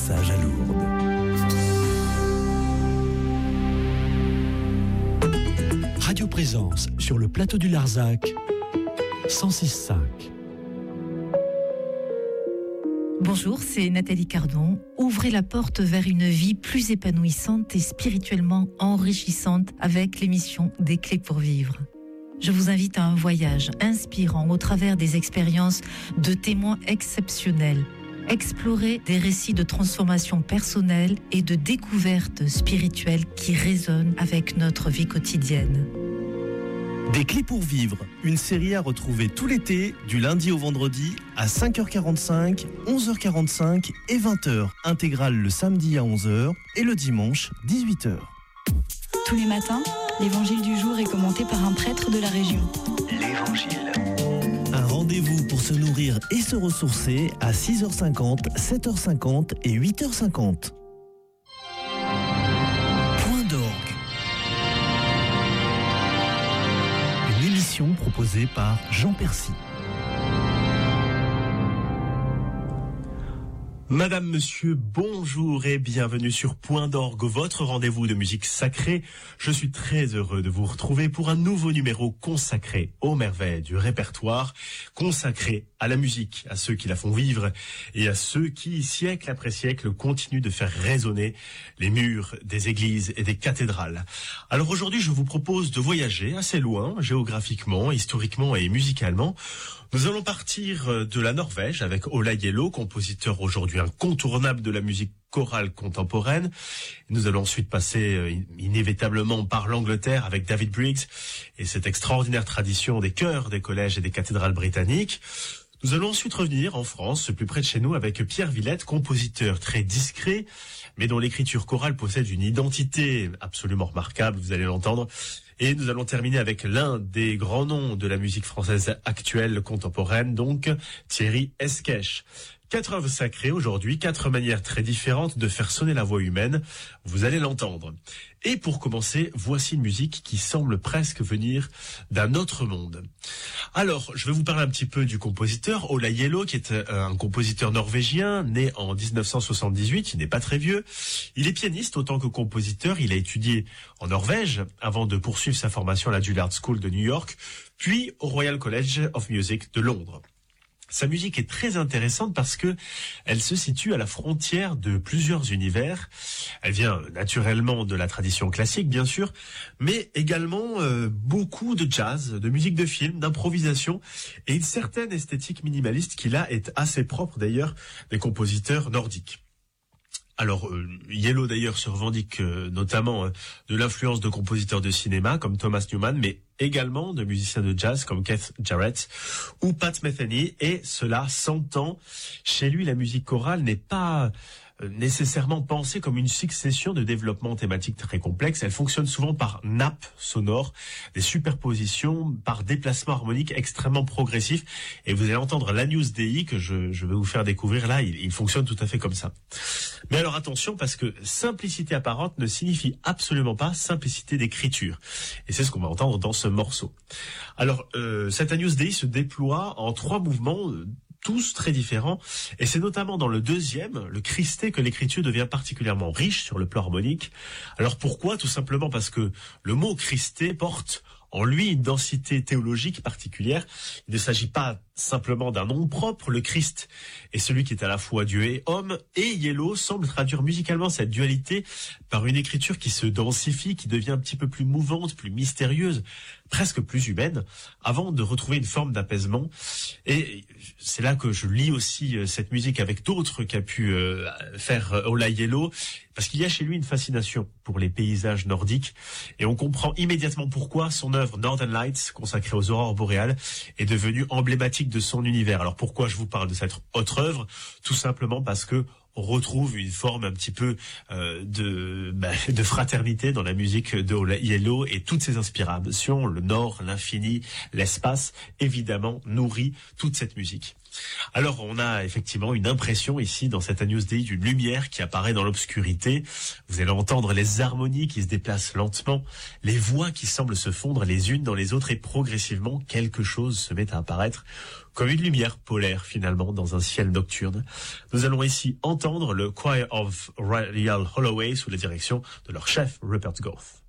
passage à Lourdes. Radio Présence sur le plateau du Larzac, 106.5. Bonjour, c'est Nathalie Cardon. Ouvrez la porte vers une vie plus épanouissante et spirituellement enrichissante avec l'émission Des Clés pour Vivre. Je vous invite à un voyage inspirant au travers des expériences de témoins exceptionnels. Explorer des récits de transformation personnelle et de découverte spirituelle qui résonnent avec notre vie quotidienne. Des Clés pour Vivre, une série à retrouver tout l'été, du lundi au vendredi, à 5h45, 11h45 et 20h. Intégrale le samedi à 11h et le dimanche, 18h. Tous les matins, l'évangile du jour est commenté par un prêtre de la région. L'évangile. Un rendez-vous pour se nourrir et se ressourcer à 6h50, 7h50 et 8h50. Point d'orgue. Une émission proposée par Jean Percy. Madame, monsieur, bonjour et bienvenue sur Point d'orgue, votre rendez-vous de musique sacrée. Je suis très heureux de vous retrouver pour un nouveau numéro consacré aux merveilles du répertoire, consacré à la musique, à ceux qui la font vivre et à ceux qui, siècle après siècle, continuent de faire résonner les murs des églises et des cathédrales. Alors aujourd'hui, je vous propose de voyager assez loin, géographiquement, historiquement et musicalement. Nous allons partir de la Norvège avec Ola Gjello, compositeur aujourd'hui incontournable de la musique chorale contemporaine. Nous allons ensuite passer inévitablement par l'Angleterre avec David Briggs et cette extraordinaire tradition des chœurs des collèges et des cathédrales britanniques. Nous allons ensuite revenir en France, plus près de chez nous, avec Pierre Villette, compositeur très discret, mais dont l'écriture chorale possède une identité absolument remarquable, vous allez l'entendre. Et nous allons terminer avec l'un des grands noms de la musique française actuelle, contemporaine, donc Thierry Esquèche. 4 œuvres sacrées aujourd'hui, 4 manières très différentes de faire sonner la voix humaine, vous allez l'entendre. Et pour commencer, voici une musique qui semble presque venir d'un autre monde. Alors, je vais vous parler un petit peu du compositeur, Ola Gjello, qui est un compositeur norvégien, né en 1978, il n'est pas très vieux. Il est pianiste autant que compositeur, il a étudié en Norvège avant de poursuivre sa formation à la Juilliard School de New York, puis au Royal College of Music de Londres. Sa musique est très intéressante parce que elle se situe à la frontière de plusieurs univers. Elle vient naturellement de la tradition classique, bien sûr, mais également beaucoup de jazz, de musique de film, d'improvisation et une certaine esthétique minimaliste qui là est assez propre d'ailleurs des compositeurs nordiques. Alors, Gjello d'ailleurs se revendique notamment de l'influence de compositeurs de cinéma comme Thomas Newman, mais également de musiciens de jazz comme Keith Jarrett ou Pat Metheny, et cela s'entend. Chez lui, la musique chorale n'est pas nécessairement pensée comme une succession de développements thématiques très complexes. Elle fonctionne souvent par nappes sonores, des superpositions, par déplacements harmoniques extrêmement progressifs. Et vous allez entendre l'Agnus Dei que je vais vous faire découvrir là. Il fonctionne tout à fait comme ça. Mais alors attention, parce que simplicité apparente ne signifie absolument pas simplicité d'écriture. Et c'est ce qu'on va entendre dans ce morceau. Alors, cet Agnus Dei se déploie en 3 mouvements, tous très différents, et c'est notamment dans le deuxième, le Christé, que l'écriture devient particulièrement riche sur le plan harmonique. Alors pourquoi ? Tout simplement parce que le mot Christé porte en lui une densité théologique particulière. Il ne s'agit pas simplement d'un nom propre, le Christ est celui qui est à la fois Dieu et homme, et Gjello semble traduire musicalement cette dualité par une écriture qui se densifie, qui devient un petit peu plus mouvante, plus mystérieuse, presque plus humaine, avant de retrouver une forme d'apaisement. Et c'est là que je lis aussi cette musique avec d'autres qu'a pu faire Ola Gjello, parce qu'il y a chez lui une fascination pour les paysages nordiques, et on comprend immédiatement pourquoi son œuvre Northern Lights, consacrée aux aurores boréales, est devenue emblématique de son univers. Alors pourquoi je vous parle de cette autre œuvre ? Tout simplement parce que on retrouve une forme un petit peu de fraternité dans la musique de Ola Gjello, et toutes ses inspirations, le nord, l'infini, l'espace, évidemment, nourrit toute cette musique. Alors, on a effectivement une impression ici, dans cette Agnus Dei, d'une lumière qui apparaît dans l'obscurité. Vous allez entendre les harmonies qui se déplacent lentement, les voix qui semblent se fondre les unes dans les autres, et progressivement, quelque chose se met à apparaître, comme une lumière polaire finalement dans un ciel nocturne. Nous allons ici entendre le Choir of Royal Holloway sous la direction de leur chef Rupert Goth.